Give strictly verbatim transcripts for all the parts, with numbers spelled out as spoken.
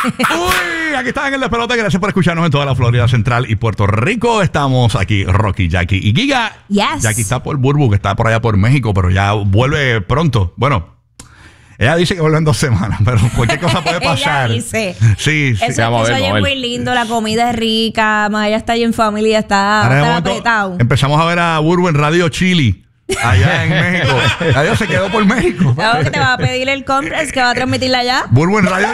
Uy, aquí están en el despelote. Gracias por escucharnos en toda la Florida Central y Puerto Rico. Estamos aquí, Rocky, Jackie y Giga. Yes. Jackie está por Burbu, que está por allá por México, pero ya vuelve pronto. Bueno, ella dice que vuelve en dos semanas, pero cualquier cosa puede pasar. Ella dice. Sí, sí. Eso, vamos a eso ver, es vamos a ver. muy lindo, la comida es rica, más allá está ahí en familia, está, Ahora de está momento apretado. empezamos a ver a Burbu en Radio Chili, allá en México. Adiós, se quedó por México. Claro que te va a pedir el compres que va a transmitirla allá. Burbu en Radio...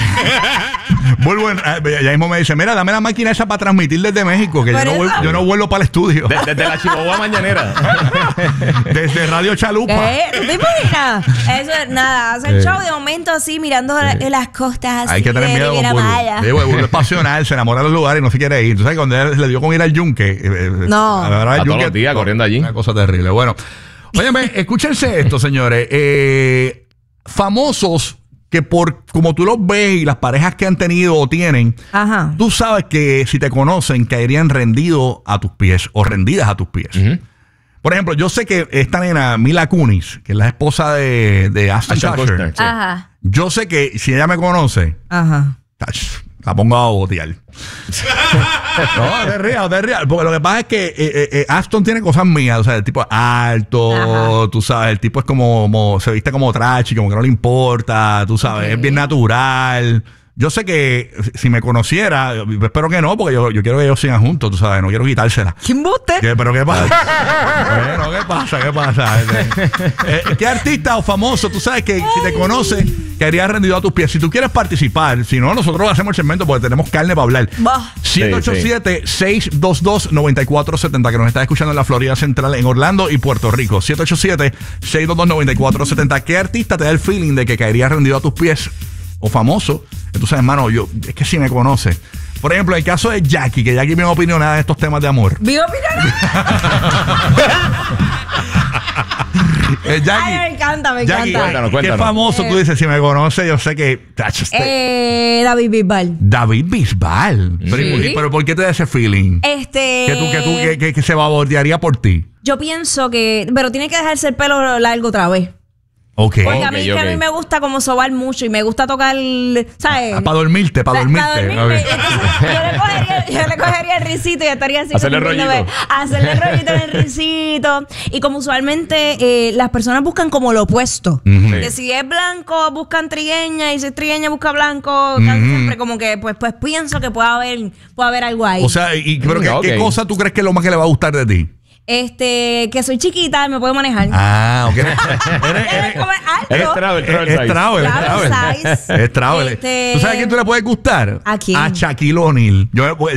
Burbu en... Ya mismo me dice, mira, dame la máquina esa para transmitir desde México, que yo Por no, eso. vuelvo, yo no vuelvo para el estudio. De- desde la Chihuahua mañanera. Desde Radio Chalupa. ¿Qué? ¿Tú te imaginas? Eso es nada, hace el show de momento así, mirando la- las costas así. Hay que tener de miedo con Riviera Burbu. Maya. Sí, Burbu es pasional, se enamora de los lugares y no se quiere ir. Tú sabes, cuando él le dio con ir al yunque. eh, eh, No. a la verdad, el A todos yunque- los días corriendo allí. Una cosa terrible. Bueno, óyeme, escúchense esto, señores. Eh, famosos que por como tú los ves y las parejas que han tenido o tienen, Ajá. tú sabes que si te conocen caerían rendidos a tus pies o rendidas a tus pies. Ujú. Por ejemplo, yo sé que esta nena, Mila Kunis, que es la esposa de, de Ashton Ashton Kutcher, Kutcher. Sí. Ajá. yo sé que si ella me conoce, Ajá. tach, la pongo a botear. No, te rías, te rías. Porque lo que pasa es que eh, eh, eh, Ashton tiene cosas mías. O sea, el tipo es alto, Ajá. tú sabes, el tipo es como, como se viste como trachi, como que no le importa, tú sabes, Ok. es bien natural. Yo sé que si me conociera, espero que no, porque yo, yo quiero que ellos sigan juntos, tú sabes, no quiero quitársela. ¿Quién buste? ¿Qué, ¿Pero qué pasa? Bueno, ¿qué pasa? ¿Qué pasa? Eh, ¿Qué artista o famoso tú sabes que si te conoce quedaría rendido a tus pies? Si tú quieres participar, si no, nosotros hacemos el segmento porque tenemos carne para hablar. Bah. siete ocho siete, seis dos dos, nueve cuatro siete cero que nos está escuchando en la Florida Central, en Orlando y Puerto Rico. siete ocho siete, seis dos dos, nueve cuatro siete cero. ¿Qué artista te da el feeling de que caería rendido a tus pies? O famoso. Entonces, hermano, yo, es que si me conoce. Por ejemplo, el caso de Jackie, que Jackie me opinionada de estos temas de amor. ¿Vivo opinionar? Eh, Jackie, Ay, me encanta, me Jackie, encanta. Cuéntanos, ¿qué cuéntanos. famoso tú dices? Si me conoce, yo sé que... Tach, este- Eh, David Bisbal. David Bisbal. Pero, ¿y por- Sí. pero ¿por qué te da ese feeling? Este. Que tú, que tú, que, que, que se babotearía por ti. Yo pienso que. Pero tiene que dejarse el pelo largo otra vez. Ok. Porque a Ok, mí, que a ok. mí me gusta como sobar mucho y me gusta tocar, ¿sabes? Ah, para dormirte, para dormirte. Para dormirme. Ok. Entonces, yo, le cogería, yo le cogería el risito y estaría así. Hacerle como rollito. viéndome, Hacerle rollito en el risito. Y como usualmente eh, las personas buscan como lo opuesto. Ujú. Que si es blanco, buscan trigueña. Y si es trigueña, busca blanco. Casi Ujú. siempre como que, pues, pues pienso que puede haber, puede haber algo ahí. O sea, y, pero ¿qué, Mm, qué ok. cosa tú crees que es lo más que le va a gustar de ti? este, que soy chiquita, me puedo manejar. Ah, ok. Eres, Eres eres- como alto. Eres travel, travel es size. travel, es Travel travel. size. Es travel. Este- ¿Tú sabes a quién tú le puedes gustar? ¿A quién? A Shaquille O'Neal. Yo,